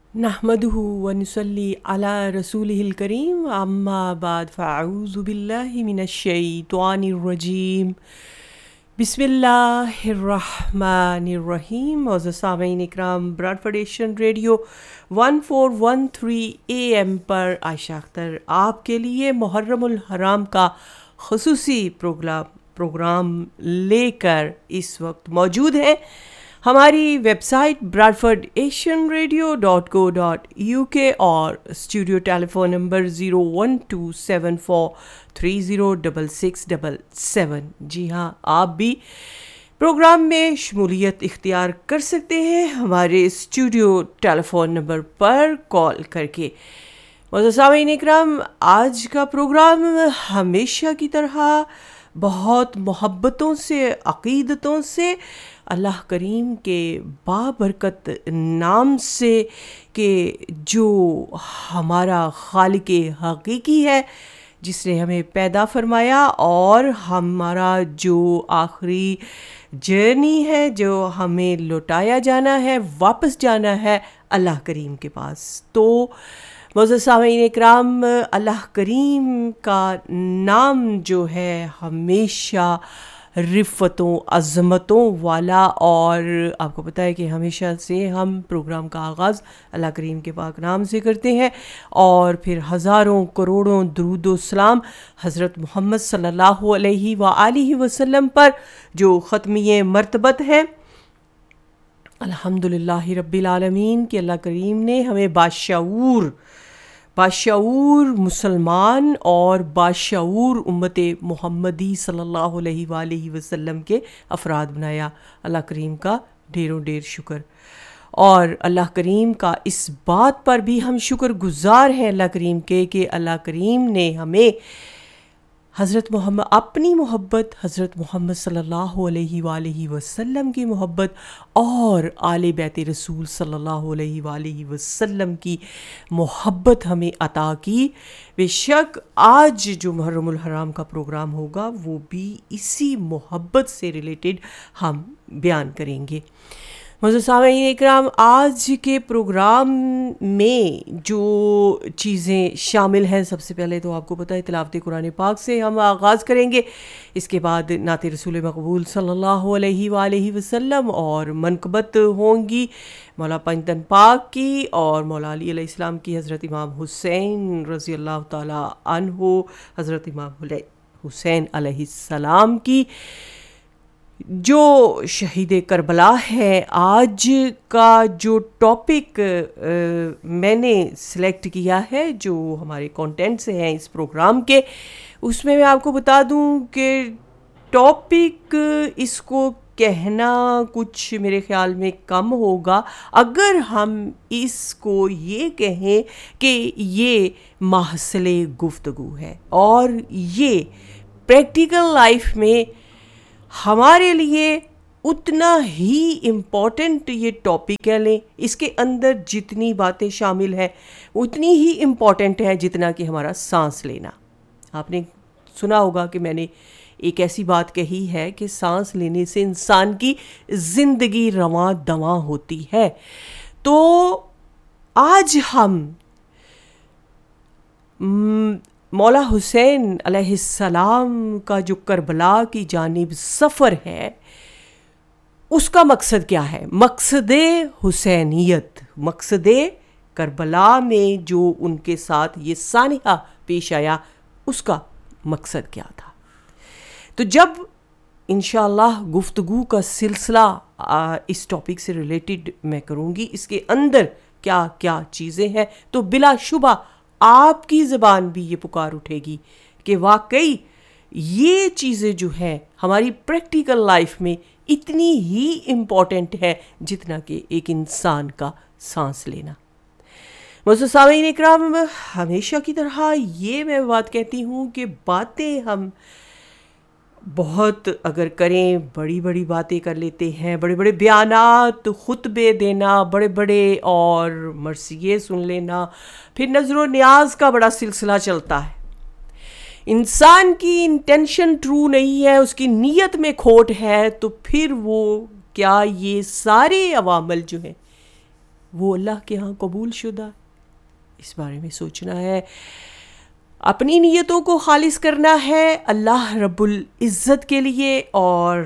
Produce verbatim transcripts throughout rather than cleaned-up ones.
नहमदुहु व नुसल्ली अला रसूलिहिल करीम अम्मा बाद फ़अऊज़ु बिल्लाहि मिनश शैतानिर रजीम बिस्मिल्लाहिर्रहमानिर्रहीम। और सामीन इकराम, ब्रॉडफोर्ड Asian radio one four one three A M पर आयशा अख्तर आपके लिए मुहर्रमुल हराम का ख़ुसूसी प्रोग्राम प्रोग्राम लेकर इस वक्त मौजूद है। हमारी website ब्रॉडफोर्ड Asian radio dot co dot U के और studio telephone number zero one two seven four three zero double six double seven. जी हाँ, आप भी प्रोग्राम में शमूलियत इख्तियार कर सकते हैं हमारे स्टूडियो टेलीफोन नंबर पर कॉल करके। मोअज़्ज़ज़ सामीन इकराम, आज का प्रोग्राम हमेशा की तरह बहुत मोहब्बतों से, अक़ीदतों से, अल्लाह करीम के बाबरकत नाम से कि जो हमारा खालिक हकीकी है, जिसने हमें पैदा फरमाया और हमारा जो आखिरी जर्नी है, जो हमें लौटाया जाना है, वापस जाना है अल्लाह करीम के पास। तो मोअज़्ज़ज़ सामीन इकराम, अल्लाह करीम का नाम जो है हमेशा रिफ़तों, अज़मतों वाला, और आपको पता है कि हमेशा से हम प्रोग्राम का आगाज़ अल्लाह करीम के पाक नाम से करते हैं और फिर हज़ारों करोड़ों दुरूद व सलाम हज़रत मोहम्मद सल्लल्लाहु अलैहि व आलिहि वसल्लम पर जो ख़त्मिये मर्तबत हैं। अल्हम्दुलिल्लाहि रब्बिल आलमीन कि अल्लाह करीम ने हमें बाशऊर बाशऊर मुसलमान और बाशऊर उम्मत मुहम्मदी सल्लल्लाहु अलैहि वसल्लम के अफराद बनाया। अल्लाह करीम का ढेरों ढेर शुक्र। और अल्लाह करीम का इस बात पर भी हम शुक्र गुज़ार हैं अल्लाह करीम के कि अल्लाह करीम ने हमें हज़रत मोहम्मद अपनी मोहब्बत, हज़रत मोहम्मद सल्लल्लाहु अलैहि वसल्लम की मोहब्बत और आले बैत रसूल सल्लल्लाहु अलैहि वसल्लम की मोहब्बत हमें अता की। बेशक आज जो मुहर्रमुल हराम का प्रोग्राम होगा वो भी इसी मोहब्बत से रिलेटेड हम बयान करेंगे। मोअज़्ज़ज़ सामीन इकराम, आज के प्रोग्राम में जो चीज़ें शामिल हैं, सबसे पहले तो आपको पता है तिलावत कुरान पाक से हम आगाज़ करेंगे। इसके बाद नात रसूल मक़बूल सल्लल्लाहु अलैहि वसल्लम और मनक़बत होंगी मौला पंजतन पाक की और मौला अली अलैहिस्सलाम की, हज़रत इमाम हुसैन रज़ी अल्लाह ताला अन्हु, हज़रत इमाम हुसैन अलैहिस्सलाम की जो शहीद करबला है। आज का जो टॉपिक मैंने सिलेक्ट किया है, जो हमारे कंटेंट से हैं इस प्रोग्राम के, उसमें मैं आपको बता दूं कि टॉपिक इसको कहना कुछ मेरे ख्याल में कम होगा अगर हम इसको ये कहें कि ये महसले गुफ्तगू है और ये प्रैक्टिकल लाइफ में हमारे लिए उतना ही इम्पॉर्टेंट ये टॉपिक है। लें, इसके अंदर जितनी बातें शामिल हैं उतनी ही इम्पॉर्टेंट है जितना कि हमारा सांस लेना। आपने सुना होगा कि मैंने एक ऐसी बात कही है कि सांस लेने से इंसान की ज़िंदगी रवां दवां होती है। तो आज हम मौला हुसैन अलैहिस्सलाम का जो करबला की जानिब सफ़र है उसका मकसद क्या है, मकसद हुसैनियत, मकसद करबला में जो उनके साथ ये सानिहा पेश आया उसका मकसद क्या था। तो जब इंशाअल्लाह गुफ्तगू का सिलसिला इस टॉपिक से रिलेटेड मैं करूँगी, इसके अंदर क्या क्या चीज़ें हैं, तो बिलाशुबा आपकी ज़बान भी ये पुकार उठेगी कि वाकई ये चीज़ें जो हैं हमारी प्रैक्टिकल लाइफ में इतनी ही इम्पॉर्टेंट है जितना कि एक इंसान का सांस लेना। मोअज़्ज़ज़ सामीन इकराम, हमेशा की तरह ये मैं बात कहती हूँ कि बातें हम बहुत अगर करें, बड़ी बड़ी बातें कर लेते हैं, बड़े बड़े बयानात, खुतबे देना बड़े बड़े, और मरसिये सुन लेना, फिर नज़र न्याज का बड़ा सिलसिला चलता है। इंसान की इंटेंशन ट्रू नहीं है, उसकी नीयत में खोट है, तो फिर वो क्या ये सारे अवामल जो हैं وہ اللہ کے ہاں قبول شدہ. اس بارے میں سوچنا ہے, اپنی نیتوں کو خالص کرنا ہے اللہ رب العزت کے لیے. اور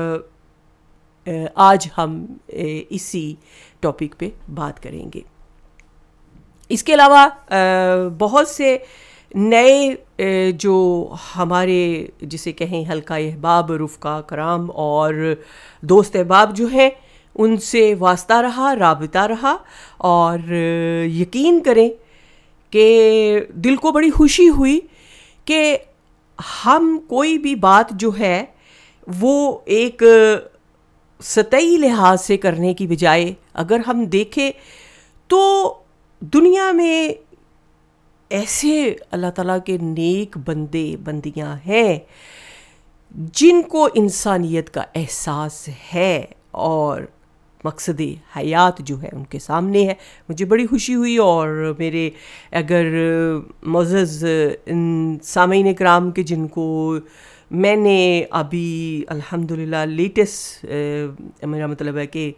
آج ہم اسی ٹاپک پہ بات کریں گے. اس کے علاوہ بہت سے نئے جو ہمارے جسے کہیں حلقہ احباب رفقا کرام اور دوست احباب جو ہیں ان سے واسطہ رہا, رابطہ رہا, اور یقین کریں کہ دل کو بڑی خوشی ہوئی کہ ہم کوئی بھی بات جو ہے وہ ایک سطحی لحاظ سے کرنے کی بجائے اگر ہم دیکھیں تو دنیا میں ایسے اللہ تعالیٰ کے نیک بندے بندیاں ہیں جن کو انسانیت کا احساس ہے اور مقصد حیات جو ہے ان کے سامنے ہے. مجھے بڑی خوشی ہوئی, اور میرے اگر معزز سامعین کرام کے جن کو میں نے ابھی الحمدللہ لیٹسٹ میرا مطلب ہے کہ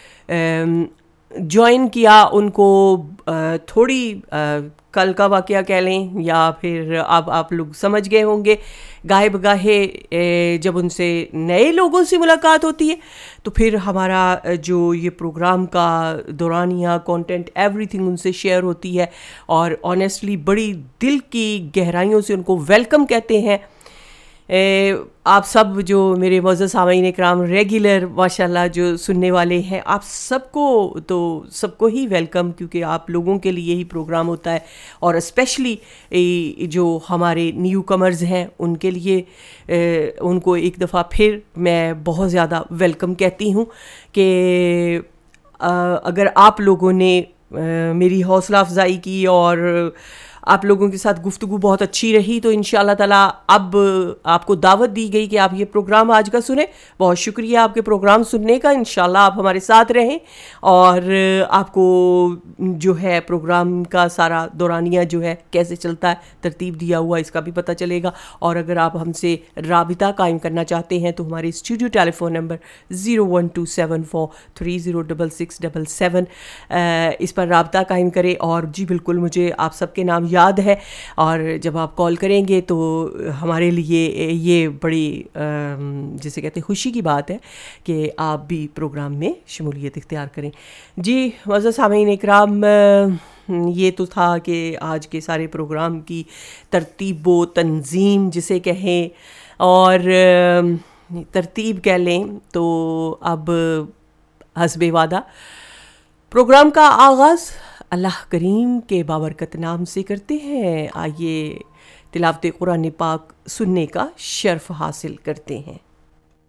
جوائن کیا, ان کو تھوڑی کل کا واقعہ کہہ لیں یا پھر اب آپ لوگ سمجھ گئے ہوں گے, گاہے بگاہے جب ان سے نئے لوگوں سے ملاقات ہوتی ہے تو پھر ہمارا جو یہ پروگرام کا دورانیہ کانٹینٹ ایوری تھنگ ان سے شیئر ہوتی ہے, اور آنیسٹلی بڑی دل کی گہرائیوں سے ان کو ویلکم کہتے ہیں. آپ سب جو میرے معزز سامعین کرام ریگولر ماشاءاللہ جو سننے والے ہیں, آپ سب کو تو سب کو ہی ویلکم, کیونکہ آپ لوگوں کے لیے ہی پروگرام ہوتا ہے. اور اسپیشلی جو ہمارے نیو کمرز ہیں ان کے لیے ان کو ایک دفعہ پھر میں بہت زیادہ ویلکم کہتی ہوں کہ اگر آپ لوگوں نے میری حوصلہ افزائی کی اور آپ لوگوں کے ساتھ گفتگو بہت اچھی رہی تو انشاءاللہ تعالیٰ اب آپ کو دعوت دی گئی کہ آپ یہ پروگرام آج کا سنیں. بہت شکریہ آپ کے پروگرام سننے کا. انشاءاللہ آپ ہمارے ساتھ رہیں اور آپ کو جو ہے پروگرام کا سارا دورانیہ جو ہے کیسے چلتا ہے, ترتیب دیا ہوا, اس کا بھی پتہ چلے گا. اور اگر آپ ہم سے رابطہ قائم کرنا چاہتے ہیں تو ہمارے studio tele phone number zero one to seven four three zero double six double seven اس پر رابطہ قائم کریں. اور جی بالکل مجھے آپ سب کے نام یاد ہے, اور جب آپ کال کریں گے تو ہمارے لیے یہ بڑی جسے کہتے ہیں خوشی کی بات ہے کہ آپ بھی پروگرام میں شمولیت اختیار کریں. جی معزز سامعین اکرام, یہ تو تھا کہ آج کے سارے پروگرام کی ترتیب و تنظیم جسے کہیں, اور ترتیب کہہ لیں تو اب حسب وعدہ پروگرام کا آغاز اللہ کریم کے بابرکت نام سے کرتے ہیں. آئیے تلاوت قرآن پاک سننے کا شرف حاصل کرتے ہیں.